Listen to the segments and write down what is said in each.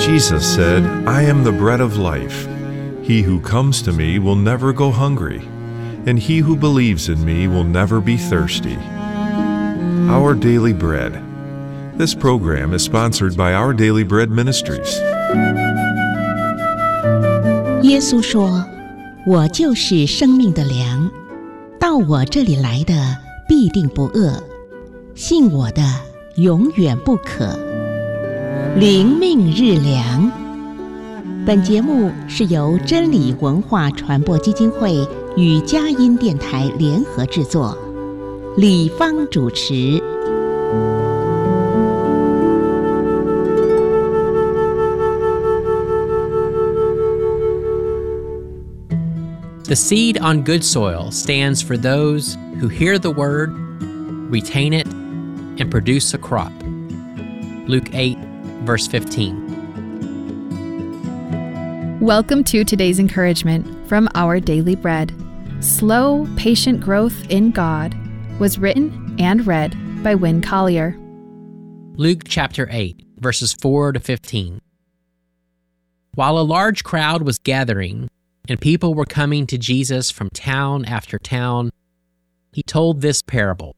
Jesus said, "I am the bread of life. He who comes to me will never go hungry, and he who believes in me will never be thirsty." Our Daily Bread. This program is sponsored by Our Daily Bread Ministries. 耶稣说：“我就是生命的粮，到我这里来的必定不饿，信我的永远不渴。”灵命日粮。本节目是由真理文化传播基金会与佳音电台联合制作，李芳主持。 The seed on good soil stands for those who hear the word, retain it, and produce a crop. Luke 8, verse 15. Welcome to today's encouragement from Our Daily Bread. Slow, Patient Growth in God was written and read by Wynne Collier. Luke chapter 8, verses 4 to 15. While a large crowd was gathering, and people were coming to Jesus from town after town, he told this parable.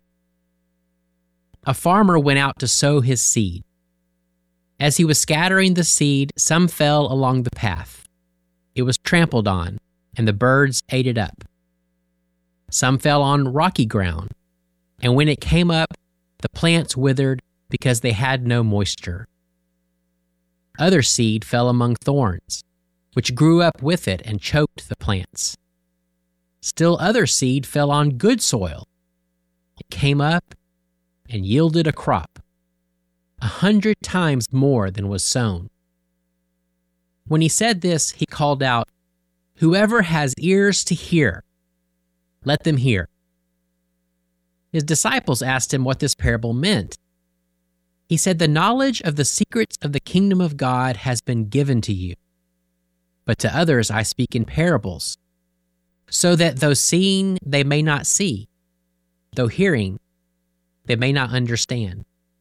A farmer went out to sow his seed. As he was scattering the seed, some fell along the path. It was trampled on, and the birds ate it up. Some fell on rocky ground, and when it came up, the plants withered because they had no moisture. Other seed fell among thorns, which grew up with it and choked the plants. Still other seed fell on good soil. It came up and yielded a crop, 100 times more than was sown. When he said this, he called out, "Whoever has ears to hear, let them hear." His disciples asked him what this parable meant. He said, "The knowledge of the secrets of the kingdom of God has been given to you. But to others I speak in parables, so that though seeing they may not see, though hearing they may not understand."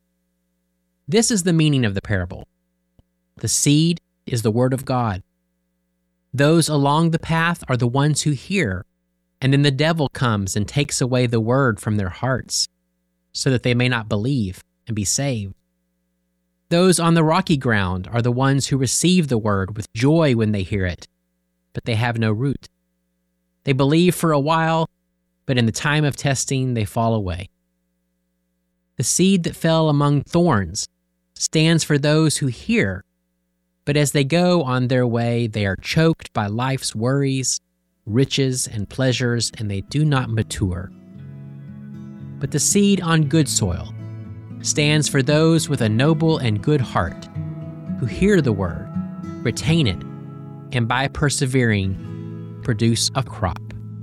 This is the meaning of the parable. The seed is the word of God. Those along the path are the ones who hear, and then the devil comes and takes away the word from their hearts, so that they may not believe and be saved. Those on the rocky ground are the ones who receive the word with joy when they hear it, but they have no root. They believe for a while, but in the time of testing they fall away. The seed that fell among thorns stands for those who hear, but as they go on their way, they are choked by life's worries, riches, and pleasures, and they do not mature. But the seed on good soil stands for those with a noble and good heart, who hear the word, retain it, and by persevering, produce a crop.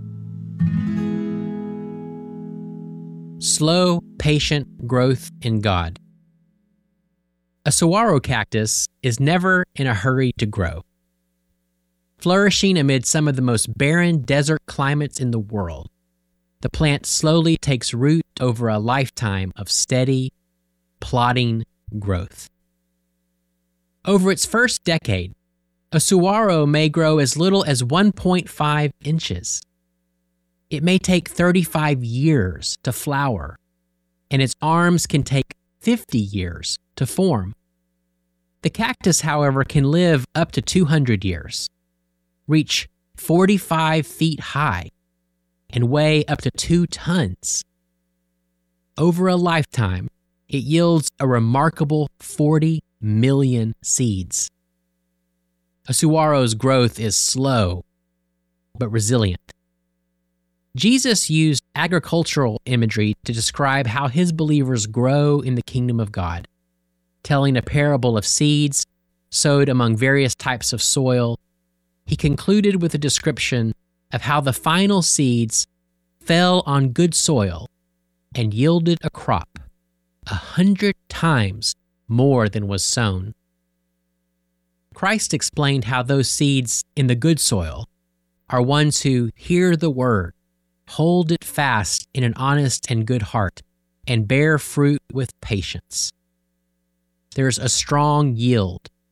Slow, patient growth in God. A saguaro cactus is never in a hurry to grow. Flourishing amid some of the most barren desert climates in the world, the plant slowly takes root over a lifetime of steady, plodding growth. Over its first decade, a saguaro may grow as little as 1.5 inches. It may take 35 years to flower, and its arms can take 50 years to form. The cactus, however, can live up to 200 years, reach 45 feet high, and weigh up to 2 tons. Over a lifetime, it yields a remarkable 40 million seeds. A saguaro's growth is slow, but resilient. Jesus used agricultural imagery to describe how his believers grow in the kingdom of God, telling a parable of seeds sowed among various types of soil. He concluded with a description of how the final seeds fell on good soil and yielded a crop 100 times more than was sown. Christ explained how those seeds in the good soil are ones who hear the word, hold it fast in an honest and good heart, and bear fruit with patience. There's a strong yield,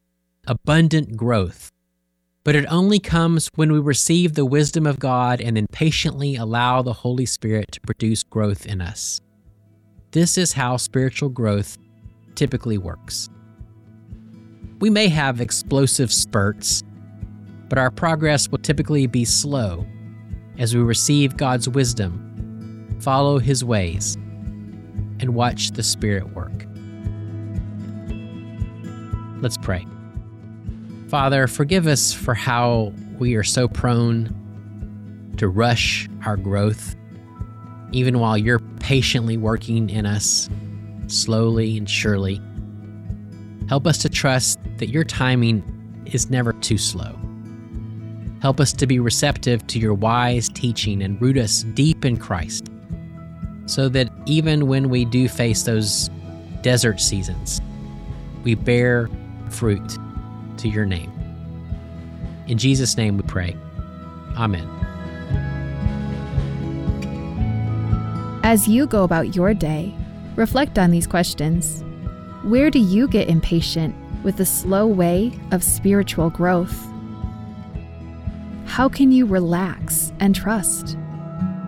abundant growth. But it only comes when we receive the wisdom of God and then patiently allow the Holy Spirit to produce growth in us. This is how spiritual growth typically works. We may have explosive spurts, but our progress will typically be slow as we receive God's wisdom, follow His ways, and watch the Spirit work. Let's pray. Father, forgive us for how we are so prone to rush our growth, even while you're patiently working in us, slowly and surely. Help us to trust that your timing is never too slow. Help us to be receptive to your wise teaching and root us deep in Christ, so that even when we do face those desert seasons, we bear fruit to your name. In Jesus' name we pray. Amen. As you go about your day, reflect on these questions. Where do you get impatient with the slow way of spiritual growth? How can you relax and trust?